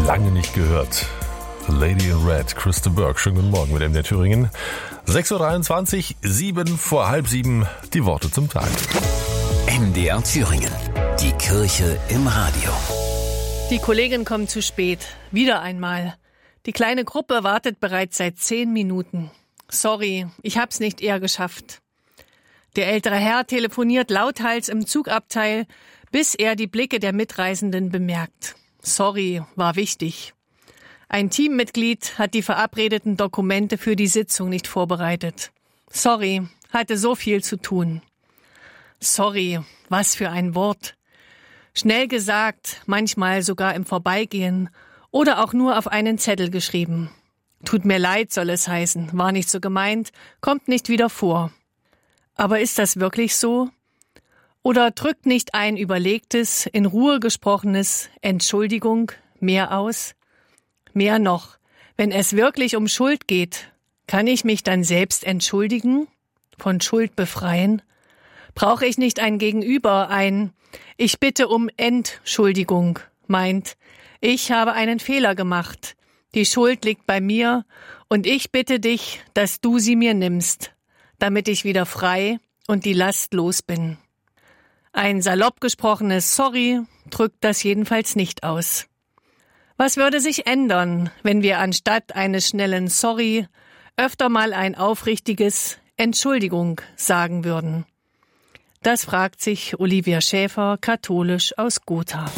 Lange nicht gehört. Lady in Red, Krista Burke. Schönen guten Morgen mit MDR Thüringen. 6.23 Uhr, 7:06, die Worte zum Tag. MDR Thüringen, die Kirche im Radio. Die Kollegin kommt zu spät. Wieder einmal. Die kleine Gruppe wartet bereits seit 10 Minuten. Sorry, ich hab's nicht eher geschafft. Der ältere Herr telefoniert lauthals im Zugabteil, bis er die Blicke der Mitreisenden bemerkt. Sorry, war wichtig. Ein Teammitglied hat die verabredeten Dokumente für die Sitzung nicht vorbereitet. Sorry, hatte so viel zu tun. Sorry, was für ein Wort. Schnell gesagt, manchmal sogar im Vorbeigehen oder auch nur auf einen Zettel geschrieben. Tut mir leid, soll es heißen, war nicht so gemeint, kommt nicht wieder vor. Aber ist das wirklich so? Oder drückt nicht ein überlegtes, in Ruhe gesprochenes Entschuldigung mehr aus? Mehr noch, wenn es wirklich um Schuld geht, kann ich mich dann selbst entschuldigen, von Schuld befreien? Brauche ich nicht ein Gegenüber, Ich bitte um Entschuldigung, meint, ich habe einen Fehler gemacht, die Schuld liegt bei mir und ich bitte dich, dass du sie mir nimmst, damit ich wieder frei und die Last los bin. Ein salopp gesprochenes Sorry drückt das jedenfalls nicht aus. Was würde sich ändern, wenn wir anstatt eines schnellen Sorry öfter mal ein aufrichtiges Entschuldigung sagen würden? Das fragt sich Olivia Schäfer, katholisch aus Gotha.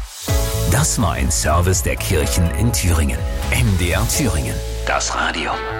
Das war ein Service der Kirchen in Thüringen. MDR Thüringen, das Radio.